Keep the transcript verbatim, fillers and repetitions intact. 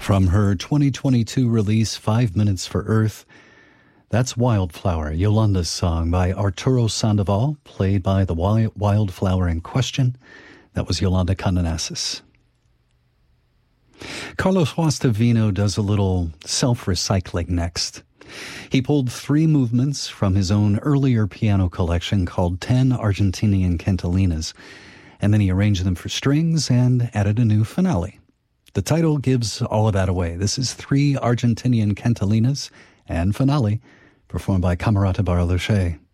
From her twenty twenty-two release, Five Minutes for Earth, that's Wildflower, Yolanda's song by Arturo Sandoval, played by the wildflower in question. That was Yolanda Kananasis. Carlos Guastavino does a little self-recycling next. He pulled three movements from his own earlier piano collection called Ten Argentinian Cantilinas, and then he arranged them for strings and added a new finale. The title gives all of that away. This is Three Argentinian Cantilinas and Finale, performed by Camerata Barlucci.